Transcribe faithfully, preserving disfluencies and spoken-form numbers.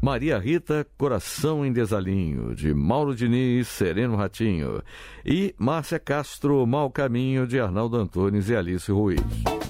Maria Rita, Coração em Desalinho, de Mauro Diniz, Sereno Ratinho. E Márcia Castro, Mau Caminho, de Arnaldo Antunes e Alice Ruiz.